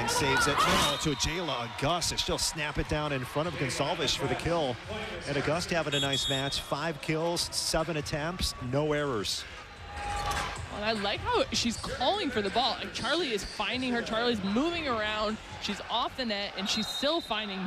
and saves it. Now to Jayla Augustus. She'll snap it down in front of Gonsalves for the kill. And Augustus having a nice match. 5 kills, 7 attempts, no errors. And I like how she's calling for the ball. Like Charlie is finding her. Charlie's moving around. She's off the net, and she's still finding